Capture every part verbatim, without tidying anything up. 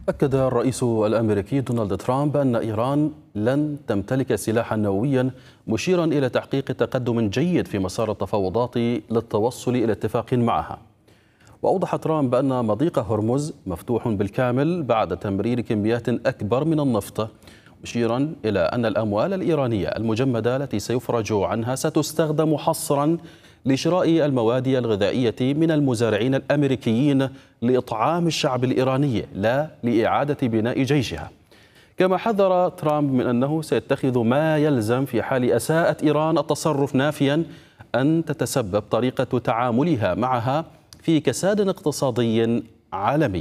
أكد الرئيس الأمريكي دونالد ترامب أن إيران لن تمتلك سلاحا نوويا، مشيرا إلى تحقيق تقدم جيد في مسار التفاوضات للتوصل إلى اتفاق معها. وأوضح ترامب أن مضيق هرمز مفتوح بالكامل بعد تمرير كميات أكبر من النفط، مشيرا إلى أن الأموال الإيرانية المجمدة التي سيفرج عنها ستستخدم حصرا لشراء المواد الغذائية من المزارعين الأمريكيين لإطعام الشعب الإيراني، لا لإعادة بناء جيشها. كما حذر ترامب من أنه سيتخذ ما يلزم في حال أساءت إيران التصرف، نافيا أن تتسبب طريقة تعاملها معها في كساد اقتصادي عالمي.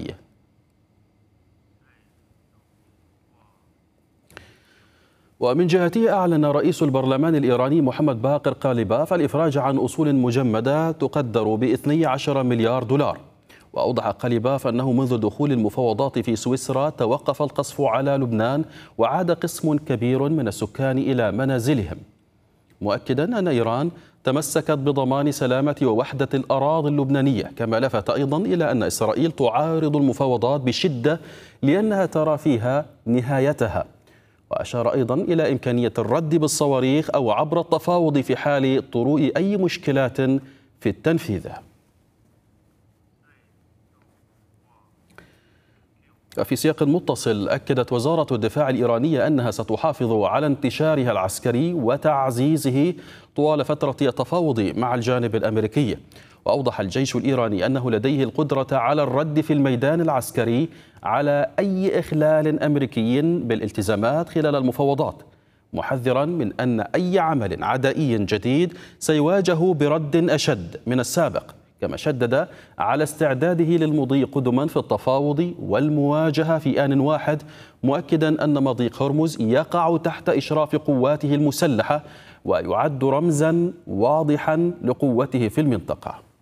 ومن جهته أعلن رئيس البرلمان الإيراني محمد باقر قالباف الإفراج عن أصول مجمدة تقدر ب اثني عشر مليار دولار. وأوضح قالباف أنه منذ دخول المفاوضات في سويسرا توقف القصف على لبنان وعاد قسم كبير من السكان إلى منازلهم، مؤكدا أن إيران تمسكت بضمان سلامة ووحدة الأراضي اللبنانية. كما لفت أيضا إلى أن إسرائيل تعارض المفاوضات بشدة لأنها ترى فيها نهايتها. وأشار أيضا إلى إمكانية الرد بالصواريخ أو عبر التفاوض في حال طروء أي مشكلات في التنفيذ. في سياق متصل، أكدت وزارة الدفاع الإيرانية أنها ستحافظ على انتشارها العسكري وتعزيزه طوال فترة التفاوض مع الجانب الأمريكي. وأوضح الجيش الإيراني أنه لديه القدرة على الرد في الميدان العسكري على أي إخلال أمريكي بالالتزامات خلال المفاوضات، محذرا من أن أي عمل عدائي جديد سيواجه برد أشد من السابق. كما شدد على استعداده للمضي قدما في التفاوض والمواجهة في آن واحد، مؤكدا أن مضيق هرمز يقع تحت إشراف قواته المسلحة ويعد رمزا واضحا لقوته في المنطقة.